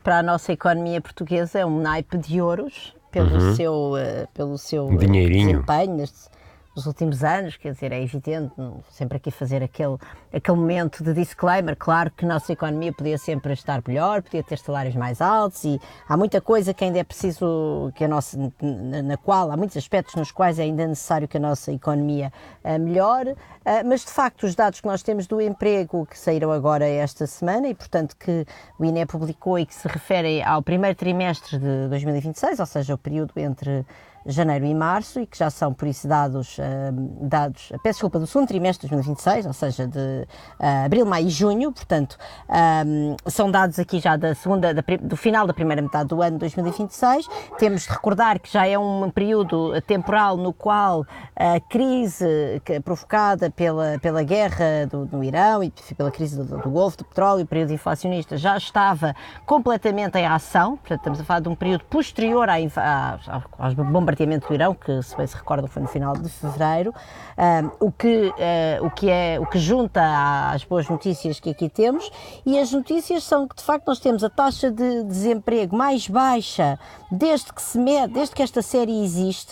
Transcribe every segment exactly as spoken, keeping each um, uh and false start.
para a nossa economia portuguesa é um naipe de ouros pelo uhum. seu, uh, pelo seu dinheirinho. desempenho neste, nos últimos anos, quer dizer, é evidente, não, sempre aqui fazer aquele, aquele momento de disclaimer, claro que a nossa economia podia sempre estar melhor, podia ter salários mais altos e há muita coisa que ainda é preciso, que a nossa, na, na qual, há muitos aspectos nos quais é ainda necessário que a nossa economia uh, melhore, uh, mas de facto os dados que nós temos do emprego que saíram agora esta semana e portanto que o I N E publicou e que se referem ao primeiro trimestre de dois mil e vinte e seis, ou seja, o período entre janeiro e março, e que já são, por isso, dados, uh, dados peço desculpa, do segundo trimestre de dois mil e vinte e seis, ou seja, de uh, abril, maio e junho, portanto, um, são dados aqui já da segunda, da, do final da primeira metade do ano de dois mil e vinte e seis. Temos de recordar que já é um período temporal no qual a crise que, provocada pela, pela guerra do, no Irão e pela crise do, do Golfo, do petróleo, o período inflacionista, já estava completamente em ação, portanto, estamos a falar de um período posterior à, à, aos bombardeamentos do Irão, que se bem se recordam foi no final de fevereiro, um, o, que, uh, o, que é, o que junta às boas notícias que aqui temos, e as notícias são que de facto nós temos a taxa de desemprego mais baixa desde que, se mede, desde que esta série existe.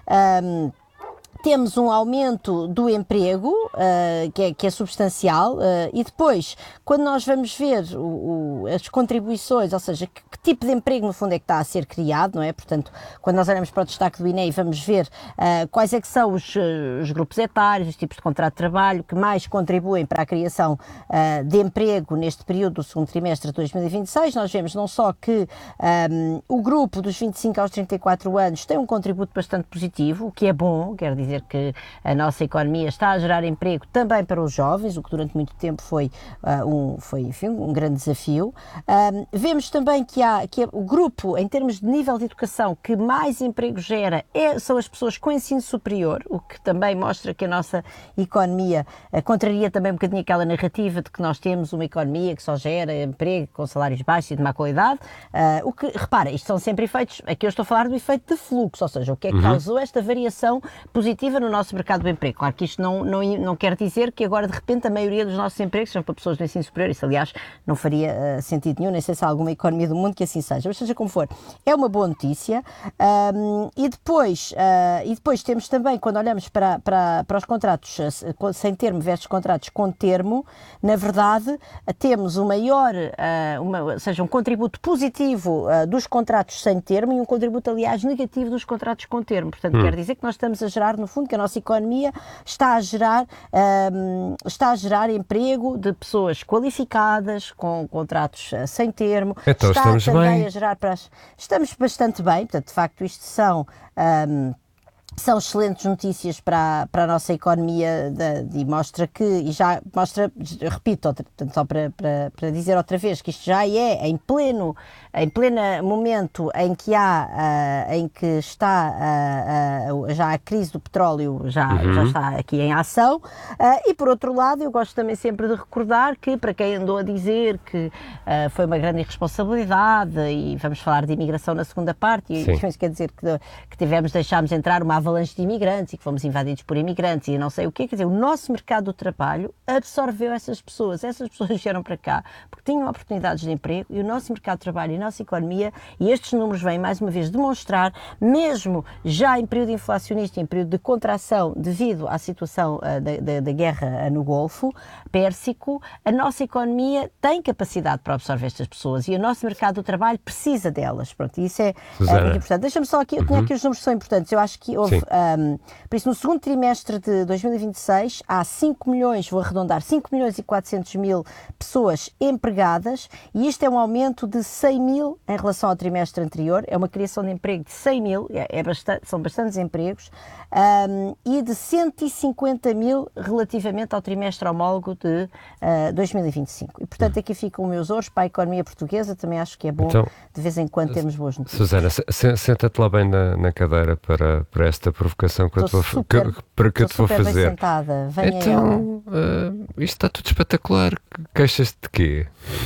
Um, Temos um aumento do emprego, uh, que, é, que é substancial, uh, e depois, quando nós vamos ver o, o, as contribuições, ou seja, que, que tipo de emprego no fundo é que está a ser criado, não é? Portanto, quando nós olhamos para o destaque do I N E E, vamos ver uh, quais é que são os, os grupos etários, os tipos de contrato de trabalho que mais contribuem para a criação uh, de emprego neste período do segundo trimestre de dois mil e vinte e seis. Nós vemos não só que um, o grupo dos vinte e cinco aos trinta e quatro anos tem um contributo bastante positivo, o que é bom, quer dizer dizer que a nossa economia está a gerar emprego também para os jovens, o que durante muito tempo foi, uh, um, foi enfim, um grande desafio. Um, vemos também que, há, que o grupo, em termos de nível de educação, que mais emprego gera é, são as pessoas com ensino superior, o que também mostra que a nossa economia uh, contraria também um bocadinho aquela narrativa de que nós temos uma economia que só gera emprego com salários baixos e de má qualidade. Uh, o que, repara, isto são sempre efeitos, aqui eu estou a falar do efeito de fluxo, ou seja, o que é que uhum. causou esta variação positiva no nosso mercado do emprego. Claro que isto não, não, não quer dizer que agora de repente a maioria dos nossos empregos sejam para pessoas do ensino superior, isso aliás não faria uh, sentido nenhum, nem sei se há alguma economia do mundo que assim seja, mas seja como for, é uma boa notícia. Um, e, depois, uh, e depois temos também, quando olhamos para, para, para os contratos uh, sem termo versus contratos com termo, na verdade uh, temos o maior, uh, uma, ou seja, um contributo positivo uh, dos contratos sem termo e um contributo aliás negativo dos contratos com termo, portanto hum. quer dizer que nós estamos a gerar no fundo, que a nossa economia está a gerar, um, está a gerar emprego de pessoas qualificadas, com contratos uh, sem termo. Então está estamos também bem. a gerar para as... Estamos bastante bem, portanto, de facto, isto são... Um, São excelentes notícias para, para a nossa economia de, e mostra que, e já mostra, repito, outra, portanto, só para, para, para dizer outra vez, que isto já é em pleno, em pleno momento em que há, uh, em que está uh, uh, já a crise do petróleo já, uhum. já está aqui em ação, uh, e por outro lado eu gosto também sempre de recordar que para quem andou a dizer que uh, foi uma grande irresponsabilidade, e vamos falar de imigração na segunda parte, e isso quer dizer que, que tivemos, deixámos entrar uma avalanche de imigrantes e que fomos invadidos por imigrantes e não sei o quê, quer dizer, o nosso mercado do trabalho absorveu essas pessoas, essas pessoas vieram para cá porque tinham oportunidades de emprego e o nosso mercado de trabalho e a nossa economia, e estes números vêm mais uma vez demonstrar, mesmo já em período inflacionista, em período de contração devido à situação uh, da, da, da guerra uh, no Golfo Pérsico, a nossa economia tem capacidade para absorver estas pessoas e o nosso mercado do trabalho precisa delas, pronto, e isso é uh, muito importante. Deixa-me só aqui, eu tinha aqui os números que são importantes, eu acho que houve Um, por isso, no segundo trimestre de dois mil e vinte e seis, há cinco milhões, vou arredondar, cinco milhões e quatrocentos mil pessoas empregadas, e isto é um aumento de cem mil em relação ao trimestre anterior, é uma criação de emprego de cem mil, é, é bastante, são bastantes empregos, um, e de cento e cinquenta mil relativamente ao trimestre homólogo de uh, dois mil e vinte e cinco. E, portanto, aqui ficam os meus ouros para a economia portuguesa, também acho que é bom, então, de vez em quando, termos boas notícias. Susana, senta-te lá bem na, na cadeira para, para esta provocação que eu te vou, super, que, para que eu te vou fazer. Bem sentada. Venha então, uh, isto está tudo espetacular. Queixas-te de quê?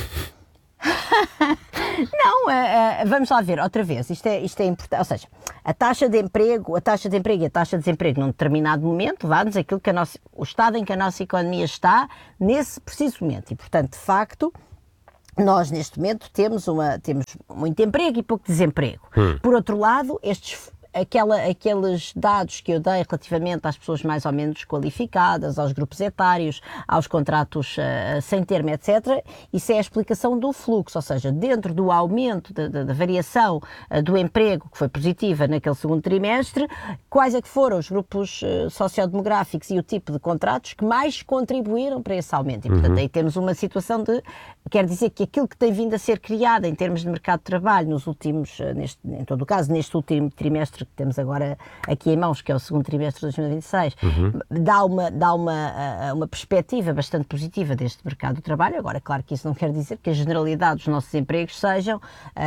Não, uh, uh, vamos lá ver, outra vez, isto é, isto é importante, ou seja, a taxa de emprego, a taxa de emprego e a taxa de desemprego num determinado momento dá-nos aquilo que a nossa, o estado em que a nossa economia está nesse preciso momento, e portanto, de facto, nós, neste momento, temos, uma, temos muito emprego e pouco desemprego. Hum. Por outro lado, estes, aquela, aqueles dados que eu dei relativamente às pessoas mais ou menos qualificadas, aos grupos etários, aos contratos uh, sem termo, etcétera, isso é a explicação do fluxo, ou seja, dentro do aumento, da, da, da variação uh, do emprego, que foi positiva naquele segundo trimestre, quais é que foram os grupos uh, sociodemográficos e o tipo de contratos que mais contribuíram para esse aumento. E, portanto, uhum. aí temos uma situação de, quer dizer que aquilo que tem vindo a ser criado em termos de mercado de trabalho nos últimos, neste, em todo o caso, neste último trimestre que temos agora aqui em mãos, que é o segundo trimestre de dois mil e vinte e seis, uhum. dá, uma, dá uma, uma perspectiva bastante positiva deste mercado de trabalho. Agora, claro que isso não quer dizer que a generalidade dos nossos empregos sejam uh,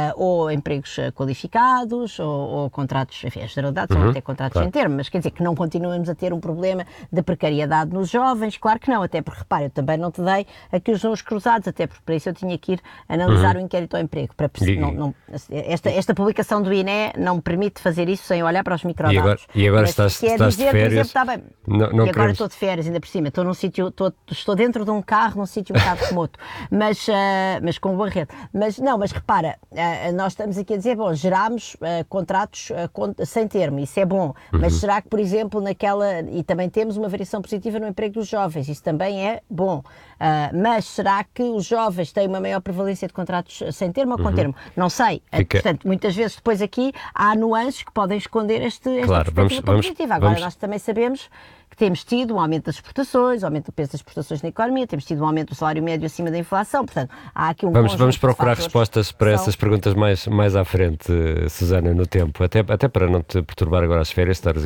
ou empregos qualificados ou, ou contratos, enfim, a generalidade são uhum. até contratos claro. sem termo, mas quer dizer que não continuemos a ter um problema de precariedade nos jovens, claro que não, até porque, repara, eu também não te dei aqui os números cruzados, até porque para isso eu tinha que ir analisar uhum. o inquérito ao emprego. Para, não, não, esta, esta publicação do I N E não me permite fazer isso sem olhar para os microdados. E agora, e agora estás, é estás dizer, de férias? Por exemplo, está bem, não, não e agora queremos... estou de férias, ainda por cima, estou num sítio, estou, estou dentro de um carro, num sítio um bocado remoto, mas, uh, mas com boa rede. Mas não, mas repara, uh, nós estamos aqui a dizer, bom, gerámos uh, contratos uh, sem termo, isso é bom, uhum. mas será que, por exemplo, naquela, e também temos uma variação positiva no emprego dos jovens, isso também é bom, uh, mas será que os jovens têm uma maior prevalência de contratos sem termo ou com uhum. termo? Não sei. Fica... Portanto, muitas vezes depois aqui há nuances que podem esconder este, esta claro, perspectiva vamos, positiva. Agora, vamos... nós também sabemos que temos tido um aumento das exportações, um aumento do peso das exportações na economia, temos tido um aumento do salário médio acima da inflação, portanto, há aqui um Vamos, vamos procurar respostas para são... essas perguntas mais, mais à frente, Susana, no tempo, até, até para não te perturbar agora as férias, estar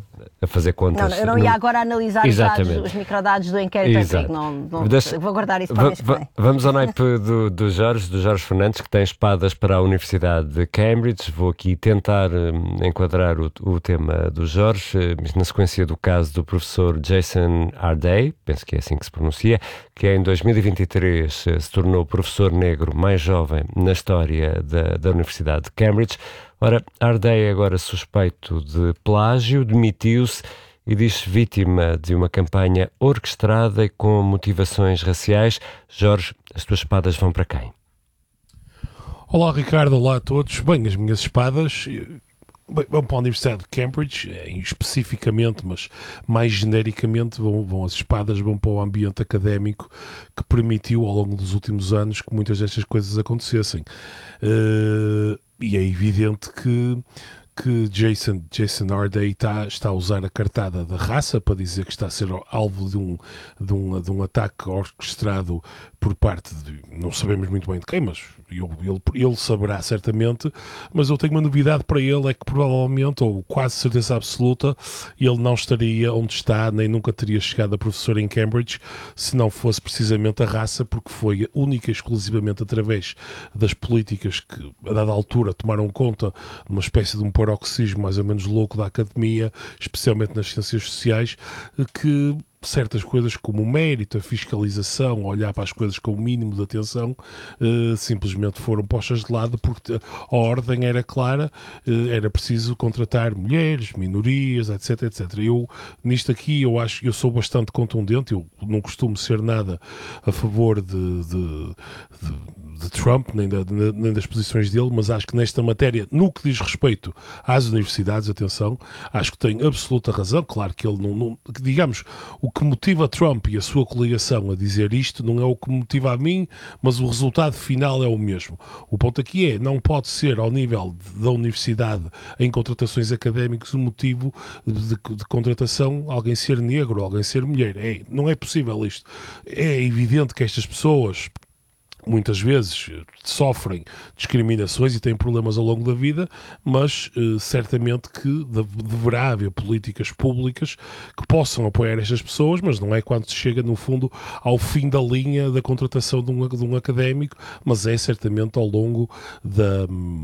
a fazer contas. Não, não, eu não ia agora analisar os, dados, os microdados do inquérito emprego, não, não, Deixa... vou guardar isso para o mês que vem. Vamos ao naipe do, do Jorge, do Jorge Fernandes, que tem espadas para a Universidade de Cambridge. Vou aqui tentar um, enquadrar o, o tema do Jorge, uh, na sequência do caso do professor Jason Arday, penso que é assim que se pronuncia, que em dois mil e vinte e três uh, se tornou o professor negro mais jovem na história da, da Universidade de Cambridge. Ora, Arday é agora suspeito de plágio, demitiu-se e diz-se vítima de uma campanha orquestrada e com motivações raciais. Jorge, as tuas espadas vão para quem? Olá, Ricardo, olá a todos. Bem, as minhas espadas vão para a Universidade de Cambridge, especificamente, mas mais genericamente, vão, vão, as espadas vão para o ambiente académico que permitiu, ao longo dos últimos anos, que muitas destas coisas acontecessem. Uh, e é evidente que que Jason, Jason Arday está, está a usar a cartada da raça para dizer que está a ser alvo de um, de um, de um ataque orquestrado por parte de, não sabemos muito bem de quem, mas ele, ele, ele saberá certamente, mas eu tenho uma novidade para ele, é que provavelmente, ou quase certeza absoluta, ele não estaria onde está, nem nunca teria chegado a professor em Cambridge, se não fosse precisamente a raça, porque foi única e exclusivamente através das políticas que, a dada altura, tomaram conta de uma espécie de um paroxismo mais ou menos louco da academia, especialmente nas ciências sociais, que certas coisas como o mérito, a fiscalização, olhar para as coisas com o mínimo de atenção, uh, simplesmente foram postas de lado porque a ordem era clara, uh, era preciso contratar mulheres, minorias, etc, etcétera. Eu, nisto aqui, eu acho, eu sou bastante contundente, eu não costumo ser nada a favor de, de, de, de Trump, nem, da, nem das posições dele, mas acho que nesta matéria, no que diz respeito às universidades, atenção, acho que tem absoluta razão. Claro que ele não, não digamos, o que motiva Trump e a sua coligação a dizer isto não é o que motiva a mim, mas o resultado final é o mesmo. O ponto aqui é, não pode ser ao nível de, da universidade em contratações académicas o motivo de, de, de contratação alguém ser negro, alguém ser mulher. É, não é possível isto. É evidente que estas pessoas muitas vezes sofrem discriminações e têm problemas ao longo da vida, mas eh, certamente que deverá haver políticas públicas que possam apoiar estas pessoas, mas não é quando se chega, no fundo, ao fim da linha da contratação de um, de um académico, mas é certamente ao longo da...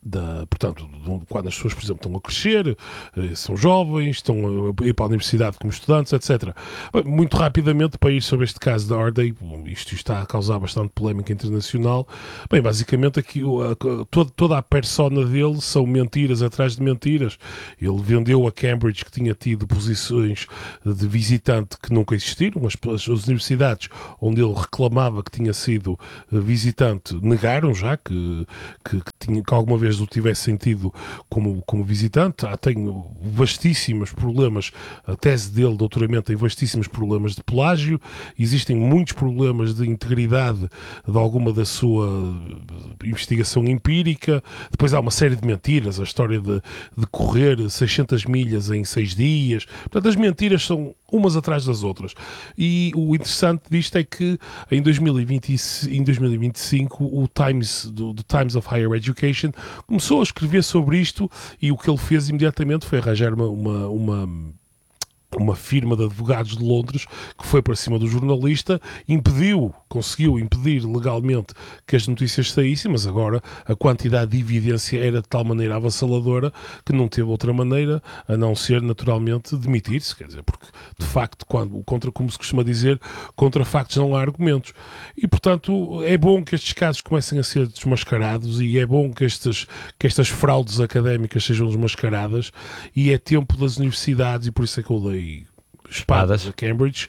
Da, portanto, quando as pessoas, por exemplo, estão a crescer, são jovens, estão a ir para a universidade como estudantes, etcétera. Bem, muito rapidamente, para ir sobre este caso da Ardei, isto está a causar bastante polémica internacional. Bem, basicamente, aqui, a, toda, toda a persona dele são mentiras atrás de mentiras. Ele vendeu a Cambridge que tinha tido posições de visitante que nunca existiram. As, as, as universidades onde ele reclamava que tinha sido visitante negaram já que, que, que, tinha, que alguma vez o tivesse sentido como, como visitante. Ah, tem vastíssimos problemas, a tese dele, doutoramento, tem vastíssimos problemas de plágio, existem muitos problemas de integridade de alguma da sua investigação empírica. Depois há uma série de mentiras, a história de, de correr seiscentas milhas em seis dias. Portanto, as mentiras são umas atrás das outras. E o interessante disto é que em dois mil e vinte, em dois mil e vinte e cinco o Times, do, do Times of Higher Education, começou a escrever sobre isto, e o que ele fez imediatamente foi arranjar uma, uma, uma uma firma de advogados de Londres que foi para cima do jornalista, impediu, conseguiu impedir legalmente que as notícias saíssem, mas agora a quantidade de evidência era de tal maneira avassaladora que não teve outra maneira a não ser naturalmente demitir-se, quer dizer, porque de facto, quando, contra, como se costuma dizer, contra factos não há argumentos. E portanto é bom que estes casos comecem a ser desmascarados, e é bom que, estes, que estas fraudes académicas sejam desmascaradas, e é tempo das universidades, e por isso é que eu dei espadas a Cambridge.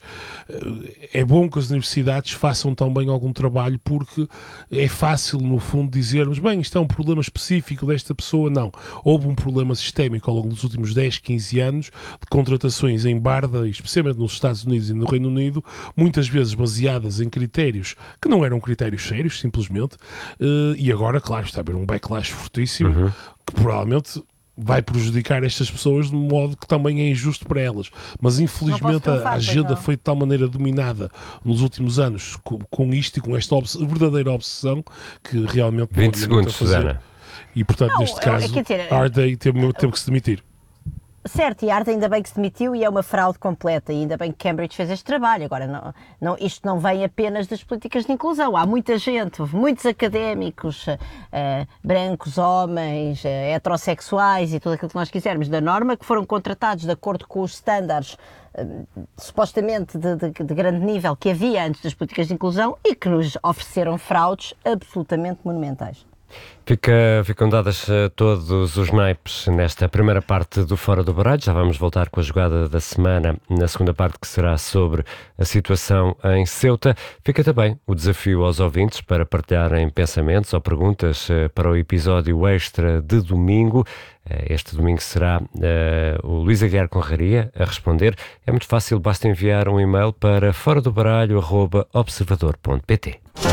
É bom que as universidades façam também algum trabalho, porque é fácil, no fundo, dizermos, bem, isto é um problema específico desta pessoa. Não. Houve um problema sistémico ao longo dos últimos dez, quinze anos de contratações em barda, especialmente nos Estados Unidos e no Reino Unido, muitas vezes baseadas em critérios que não eram critérios sérios, simplesmente, e agora, claro, está a haver um backlash fortíssimo, uhum. que provavelmente vai prejudicar estas pessoas de um modo que também é injusto para elas. Mas infelizmente pensar, a agenda não. foi de tal maneira dominada nos últimos anos com, com isto e com esta obs- verdadeira obsessão que realmente vinte segundos, Susana. E portanto, não, neste caso, é, dizer, Ardei teve, teve que se demitir. Certo, e a Ardei ainda bem que se demitiu, e é uma fraude completa, e ainda bem que Cambridge fez este trabalho. Agora, não, não, isto não vem apenas das políticas de inclusão. Há muita gente, houve muitos académicos, uh, brancos, homens, uh, heterossexuais e tudo aquilo que nós quisermos da norma, que foram contratados de acordo com os estándares uh, supostamente de, de, de grande nível que havia antes das políticas de inclusão, e que nos ofereceram fraudes absolutamente monumentais. Fica, ficam dadas uh, todos os naipes nesta primeira parte do Fora do Baralho. Já vamos voltar com a jogada da semana na segunda parte, que será sobre a situação em Ceuta. Fica também o desafio aos ouvintes para partilharem pensamentos ou perguntas uh, para o episódio extra de domingo. Uh, este domingo será uh, o Luís Aguiar Conraria a responder. É muito fácil, basta enviar um e-mail para fora do baralho arroba observador ponto pt.